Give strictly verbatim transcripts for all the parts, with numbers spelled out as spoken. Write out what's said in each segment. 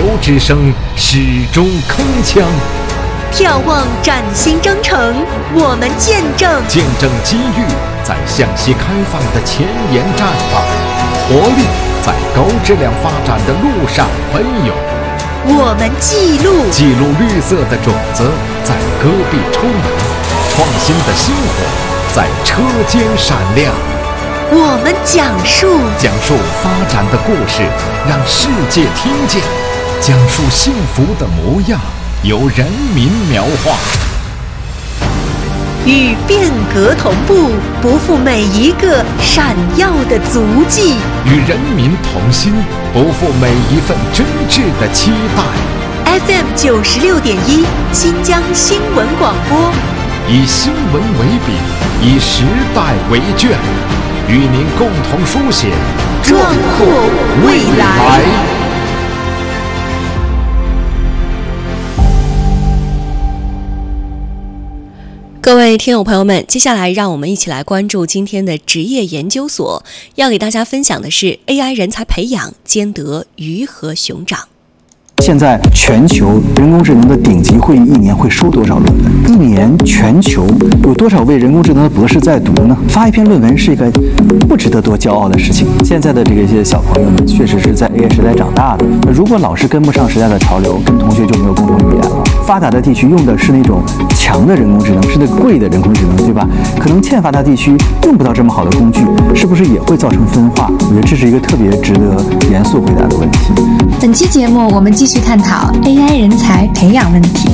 之声始终铿锵。 眺望崭新征程，我们见证见证机遇在向西开放的前沿绽放，活力在高质量发展的路上奔涌。 我们记录记录绿色的种子在戈壁抽芽，创新的星火在车间闪亮。 我们讲述讲述发展的故事，让世界听见；讲述幸福的模样，由人民描画。 与变革同步，不负每一个闪耀的足迹； 与人民同心，不负每一份真挚的期待。 F M 九十六点一，新疆新闻广播， 以新闻为笔，以时代为卷，与您共同书写壮阔未来。 各位听友朋友们，接下来让我们一起来关注今天的职业研究所，要给大家分享的是 A I 人才培养兼得鱼和熊掌。 现在全球人工智能的顶级会议一年会收多少论文？一年全球有多少位人工智能的博士在读呢？发一篇论文是一个不值得多骄傲的事情。现在的这个一些小朋友们确实是在 A I 时代长大的，如果老师跟不上时代的潮流，跟同学就没有共同语言了。发达的地区用的是那种强的人工智能，是那贵的人工智能，对吧？可能欠发达地区用不到这么好的工具，是不是也会造成分化？我觉得这是一个特别值得严肃回答的问题。 本期节目我们继续探讨 A I 人才培养问题。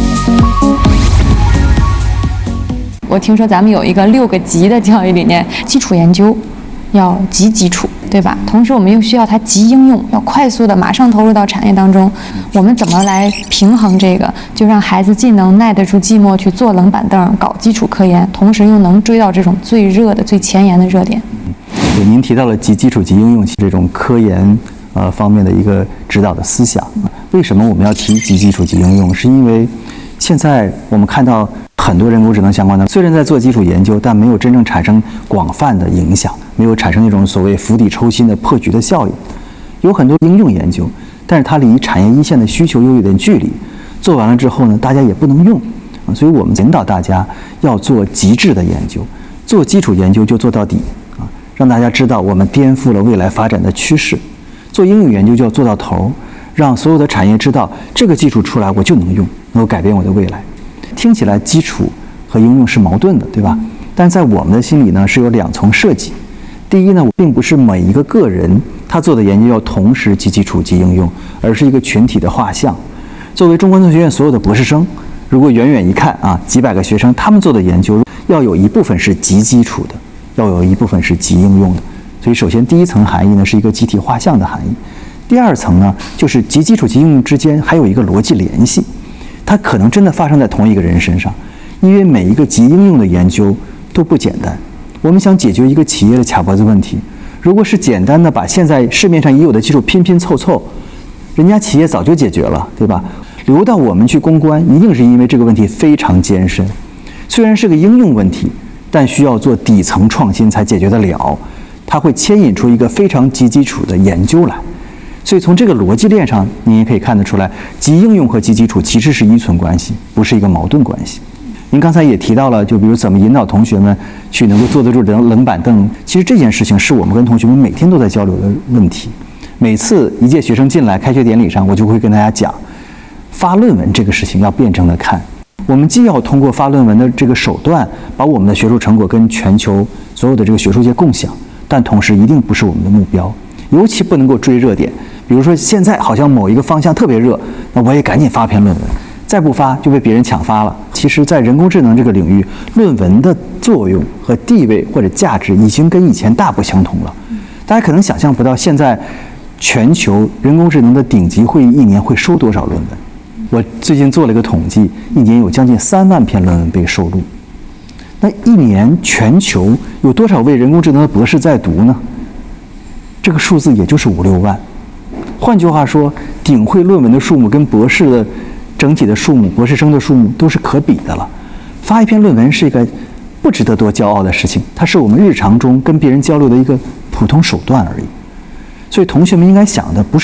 我听说咱们有一个六个级的教育理念，基础研究要极基础，对吧？同时我们又需要它极应用，要快速的马上投入到产业当中。我们怎么来平衡这个？就让孩子既能耐得住寂寞去坐冷板凳搞基础科研，同时又能追到这种最热的最前沿的热点。 对，您提到了极基础极应用这种科研呃方面的一个指导的思想。为什么我们要提极基础极应用？是因为现在我们看到很多人工智能相关的，虽然在做基础研究，但没有真正产生广泛的影响，没有产生那种所谓釜底抽薪的破局的效应。有很多应用研究，但是它离产业一线的需求又有点距离。做完了之后呢，大家也不能用，所以我们引导大家要做极致的研究，做基础研究就做到底啊，让大家知道我们颠覆了未来发展的趋势。做应用研究就要做到头，让所有的产业知道这个技术出来我就能用，能够改变我的未来。听起来基础和应用是矛盾的，对吧？但在我们的心里呢，是有两重设计。第一呢，并不是每一个个人他做的研究要同时极基础极应用，而是一个群体的画像。作为中关村学院所有的博士生，如果远远一看啊，几百个学生他们做的研究，要有一部分是极基础的，要有一部分是极应用的。所以首先第一层含义呢，是一个集体画像的含义。第二层呢，就是极基础极应用之间还有一个逻辑联系，它可能真的发生在同一个人身上，因为每一个极应用的研究都不简单。我们想解决一个企业的卡脖子问题，如果是简单的把现在市面上已有的技术拼拼凑凑，人家企业早就解决了，对吧？留到我们去攻关，一定是因为这个问题非常艰深。虽然是个应用问题，但需要做底层创新才解决得了，它会牵引出一个非常极基础的研究来。所以从这个逻辑链上，您也可以看得出来，极应用和极基础其实是依存关系，不是一个矛盾关系。您刚才也提到了，就比如怎么引导同学们去能够坐得住冷冷板凳，其实这件事情是我们跟同学们每天都在交流的问题。每次一届学生进来，开学典礼上，我就会跟大家讲，发论文这个事情要辩证的看。我们既要通过发论文的这个手段，把我们的学术成果跟全球所有的这个学术界共享，但同时一定不是我们的目标，尤其不能够追热点。比如说现在好像某一个方向特别热，那我也赶紧发篇论文，再不发就被别人抢发了。其实在人工智能这个领域，论文的作用和地位或者价值已经跟以前大不相同了。大家可能想象不到，现在全球人工智能的顶级会议一年会收多少论文。我最近做了一个统计，一年有将近三万篇论文被收录。那一年全球有多少位人工智能的博士在读呢？这个数字也就是五六万。换句话说，顶会论文的数目跟博士的整体的数目、博士生的数目都是可比的了。发一篇论文是一个不值得多骄傲的事情，它是我们日常中跟别人交流的一个普通手段而已。所以同学们应该想的不是